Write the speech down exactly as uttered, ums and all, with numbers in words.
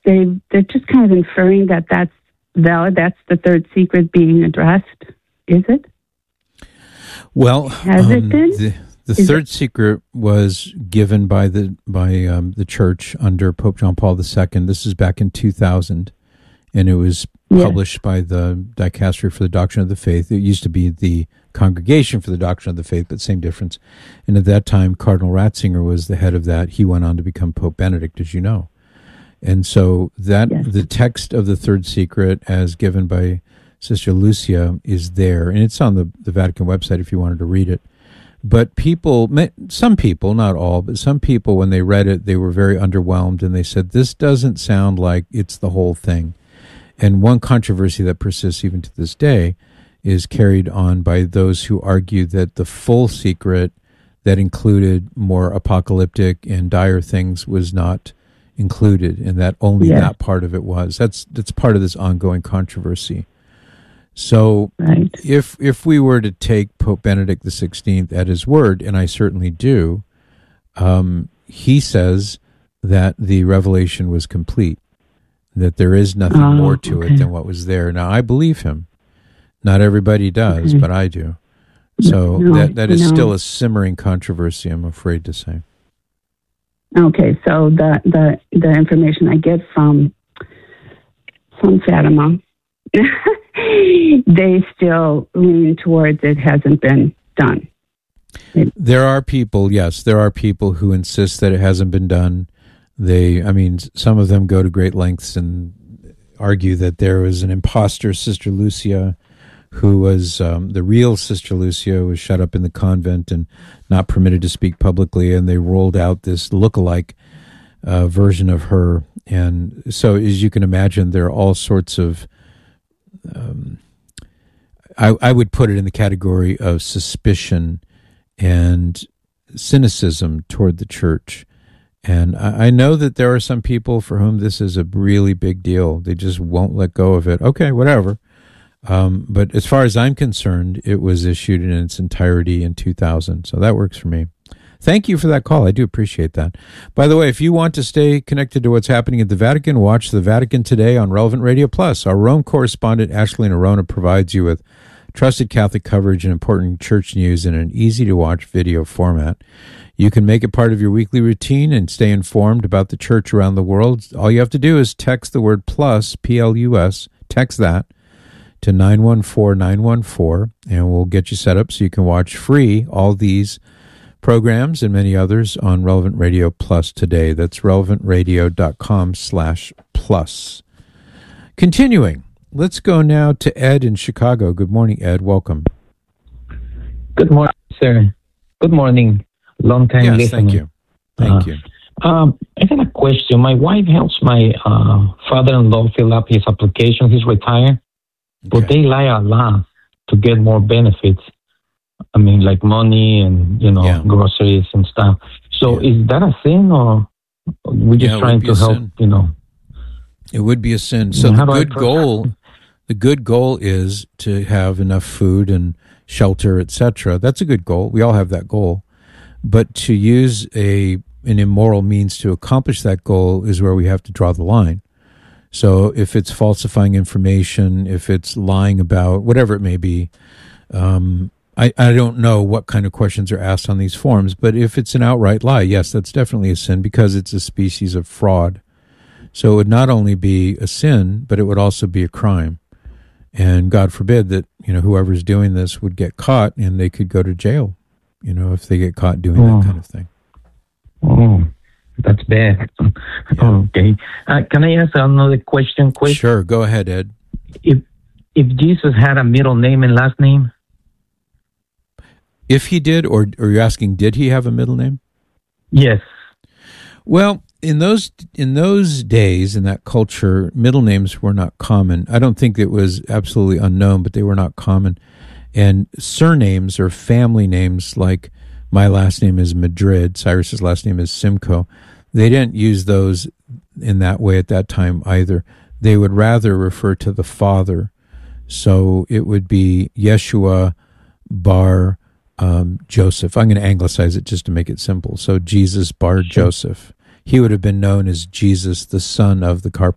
they they're just kind of inferring that that's valid. That's the third secret being addressed. Is it? Well, has um, it been? The, the third it? secret was given by the by um, the church under Pope John Paul the Second. This is back in two thousand, and it was published yes. by the Dicastery for the Doctrine of the Faith. It used to be the Congregation for the Doctrine of the Faith, but same difference. And at that time, Cardinal Ratzinger was the head of that. He went on to become Pope Benedict, as you know. And so that yes. the text of the third secret, as given by Sister Lucia, is there, and it's on the, the Vatican website if you wanted to read it. But people, some people, not all, but some people, when they read it, they were very underwhelmed, and they said, this doesn't sound like it's the whole thing. And one controversy that persists even to this day is carried on by those who argue that the full secret that included more apocalyptic and dire things was not included, and that only yes. that part of it was. That's that's part of this ongoing controversy. So right. if if we were to take Pope Benedict the sixteenth at his word, and I certainly do, um, he says that the revelation was complete, that there is nothing oh, more to okay. it than what was there. Now, I believe him. Not everybody does, okay. but I do. So no, that that is no. still a simmering controversy, I'm afraid to say. Okay, so the the, the information I get from from Fatima, they still lean towards it hasn't been done. It, there are people, yes, there are people who insist that it hasn't been done. They, I mean, some of them go to great lengths and argue that there was an imposter, Sister Lucia, who was um, the real Sister Lucia, was shut up in the convent and not permitted to speak publicly, and they rolled out this look-alike uh, version of her. And so, as you can imagine, there are all sorts of, um, I, I would put it in the category of suspicion and cynicism toward the church. And I, I know that there are some people for whom this is a really big deal. They just won't let go of it. Okay, whatever. Um, but as far as I'm concerned, it was issued in its entirety in two thousand. So that works for me. Thank you for that call. I do appreciate that. By the way, if you want to stay connected to what's happening at the Vatican, watch the Vatican Today on Relevant Radio Plus. Our Rome correspondent, Ashley Nerona, provides you with trusted Catholic coverage and important church news in an easy-to-watch video format. You can make it part of your weekly routine and stay informed about the church around the world. All you have to do is text the word plus, P L U S, text that, to nine one four nine one four, and we'll get you set up so you can watch free all these programs and many others on Relevant Radio Plus today. That's relevantradio.com slash plus. Continuing, let's go now to Ed in Chicago. Good morning, Ed. Welcome. Good morning, sir. Good morning. Long time yes, listening. Thank you. Thank uh, you. Um, I have a question. My wife helps my uh, father-in-law fill up his application. He's retired. But okay. they lie a lot to get more benefits. I mean, like money and, you know, yeah. groceries and stuff. So yeah. is that a sin, or we're just yeah, trying to help, sin. you know? It would be a sin. So the good goal, the good goal is to have enough food and shelter, et cetera. That's a good goal. We all have that goal. But to use a an immoral means to accomplish that goal is where we have to draw the line. So if it's falsifying information, if it's lying about, whatever it may be, um, I, I don't know what kind of questions are asked on these forms, but if it's an outright lie, yes, that's definitely a sin because it's a species of fraud. So it would not only be a sin, but it would also be a crime. And God forbid that, you know, whoever's doing this would get caught and they could go to jail, you know, if they get caught doing oh. that kind of thing. Oh. That's bad. Yeah. Okay. Uh, can I ask another question quick? Sure. Go ahead, Ed. If if Jesus had a middle name and last name? If he did, or, or you're asking, did he have a middle name? Yes. Well, in those in those days, in that culture, middle names were not common. I don't think it was absolutely unknown, but they were not common. And surnames or family names, like my last name is Madrid, Cyrus's last name is Simcoe, they didn't use those in that way at that time either. They would rather refer to the father. So it would be Yeshua bar um, Joseph. I'm going to anglicize it just to make it simple. So Jesus bar Joseph. He would have been known as Jesus, the son of the carpenter.